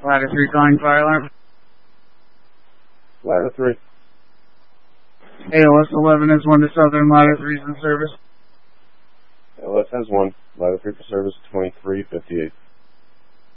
Ladder 3 calling fire alarm. Ladder 3. ALS 11 is 1 to Southern, Ladder 3 is in service. ALS has 1. Ladder 3 for service 2358.